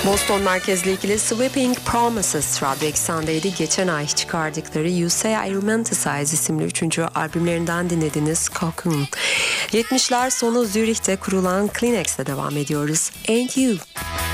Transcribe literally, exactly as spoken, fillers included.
Boston merkezli ikili Sweeping Promises Radyo Eksen'deydi. Geçen ay çıkardıkları You Say I Romanticize isimli üçüncü albümlerinden dinlediniz Cocoon. yetmişler sonu Zürih'te kurulan Kleenex'le devam ediyoruz. Ain't You.